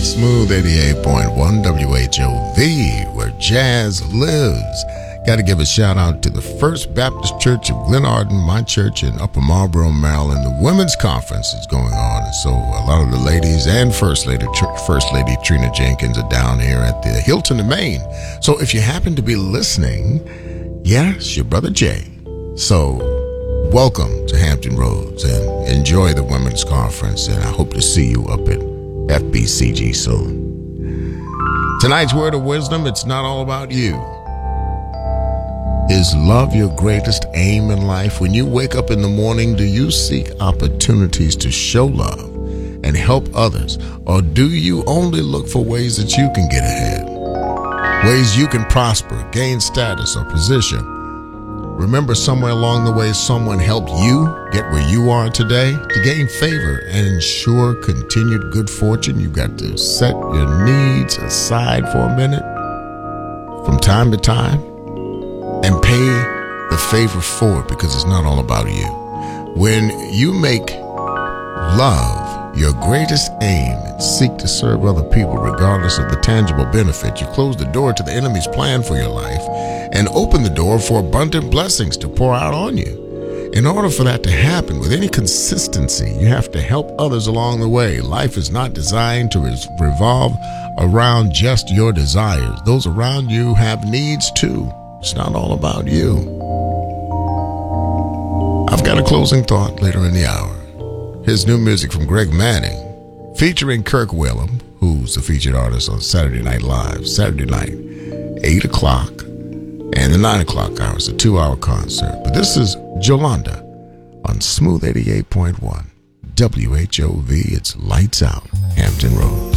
Smooth 88.1 WHOV, where jazz lives. Got to give a shout out to the First Baptist Church of Glenarden, my church in Upper Marlboro, Maryland. The Women's Conference is going on, and so a lot of the ladies and First Lady Trina Jenkins are down here at the Hilton in Maine. So if you happen to be listening, it's your brother Jay. So welcome to Hampton Roads and enjoy the Women's Conference, and I hope to see you up at FBCG soon. Tonight's word of wisdom, it's not all about you. Is love your greatest aim in life? When you wake up in the morning, do you seek opportunities to show love and help others? Or do you only look for ways that you can get ahead? Ways you can prosper, gain status or position? Remember, somewhere along the way, someone helped you get where you are today. To gain favor and ensure continued good fortune, you've got to set your needs aside for a minute from time to time and pay the favor forward, because it's not all about you. When you make love your greatest aim and seek to serve other people regardless of the tangible benefit, you close the door to the enemy's plan for your life and open the door for abundant blessings to pour out on you. In order for that to happen with any consistency, you have to help others along the way. Life is not designed to revolve around just your desires. Those around you have needs too. It's not all about you. I've got a closing thought later in the hour. Here's new music from Greg Manning, featuring Kirk Whalum, who's the featured artist on Saturday Night Live, Saturday night, 8 o'clock, and the 9 o'clock hour. It's a 2-hour concert. But this is Jolanda on Smooth 88.1 WHOV. It's Lights Out, Hampton Roads.